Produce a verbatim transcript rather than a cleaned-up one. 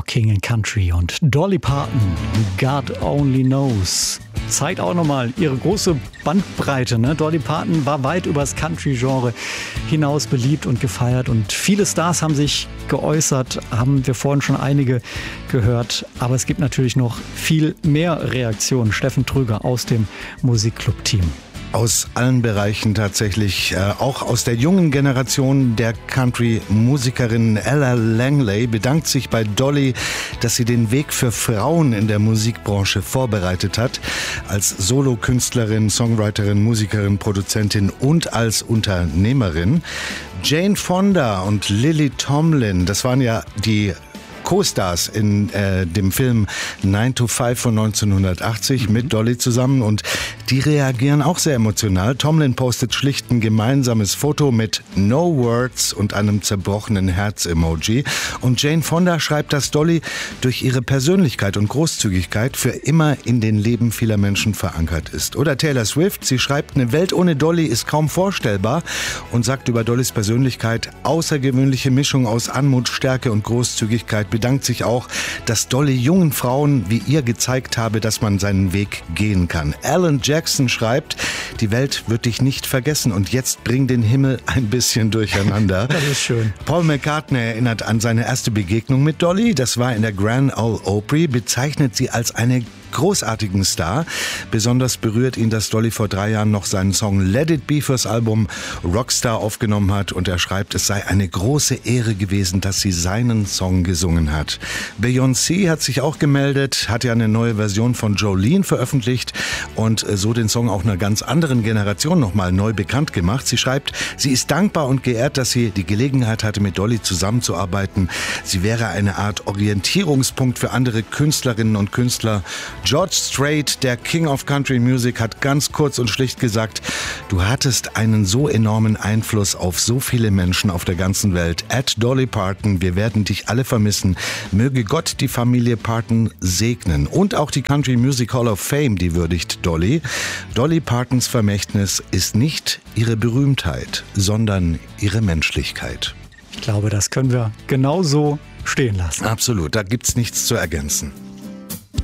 King and Country und Dolly Parton, God Only Knows. Zeigt auch nochmal ihre große Bandbreite. Ne? Dolly Parton war weit über das Country-Genre hinaus beliebt und gefeiert und viele Stars haben sich geäußert, haben wir vorhin schon einige gehört. Aber es gibt natürlich noch viel mehr Reaktionen. Steffen Trüger aus dem Musikclub-Team. Aus allen Bereichen tatsächlich, äh, auch aus der jungen Generation der Country-Musikerin Ella Langley bedankt sich bei Dolly, dass sie den Weg für Frauen in der Musikbranche vorbereitet hat. Als Solokünstlerin, Songwriterin, Musikerin, Produzentin und als Unternehmerin. Jane Fonda und Lily Tomlin, das waren ja die Co-Stars in äh, dem Film nine to five von neunzehnhundertachtzig mhm. mit Dolly zusammen und die reagieren auch sehr emotional. Tomlin postet schlicht ein gemeinsames Foto mit No Words und einem zerbrochenen Herz-Emoji und Jane Fonda schreibt, dass Dolly durch ihre Persönlichkeit und Großzügigkeit für immer in den Leben vieler Menschen verankert ist. Oder Taylor Swift, sie schreibt, eine Welt ohne Dolly ist kaum vorstellbar und sagt über Dollys Persönlichkeit, außergewöhnliche Mischung aus Anmut, Stärke und Großzügigkeit, bedankt sich auch, dass Dolly jungen Frauen wie ihr gezeigt habe, dass man seinen Weg gehen kann. Alan Jackson schreibt, die Welt wird dich nicht vergessen und jetzt bring den Himmel ein bisschen durcheinander. Das ist schön. Paul McCartney erinnert an seine erste Begegnung mit Dolly. Das war in der Grand Ole Opry, bezeichnet sie als eine großartigen Star. Besonders berührt ihn, dass Dolly vor drei Jahren noch seinen Song Let It Be fürs Album Rockstar aufgenommen hat und er schreibt, es sei eine große Ehre gewesen, dass sie seinen Song gesungen hat. Beyoncé hat sich auch gemeldet, hat ja eine neue Version von Jolene veröffentlicht und so den Song auch einer ganz anderen Generation nochmal neu bekannt gemacht. Sie schreibt, sie ist dankbar und geehrt, dass sie die Gelegenheit hatte, mit Dolly zusammenzuarbeiten. Sie wäre eine Art Orientierungspunkt für andere Künstlerinnen und Künstler. George Strait, der King of Country Music, hat ganz kurz und schlicht gesagt, du hattest einen so enormen Einfluss auf so viele Menschen auf der ganzen Welt. At Dolly Parton, wir werden dich alle vermissen. Möge Gott die Familie Parton segnen. Und auch die Country Music Hall of Fame, die würdigt Dolly. Dolly Partons Vermächtnis ist nicht ihre Berühmtheit, sondern ihre Menschlichkeit. Ich glaube, das können wir genauso stehen lassen. Absolut, da gibt's nichts zu ergänzen.